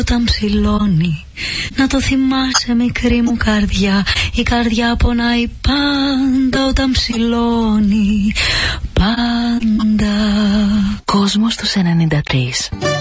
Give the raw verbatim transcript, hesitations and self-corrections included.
όταν ψηλώνει. Να το θυμάσαι μικρή μου καρδιά, η καρδιά πονάει πάντα όταν ψηλώνει. Πάντα. Κόσμος στους ενενήντα τρία.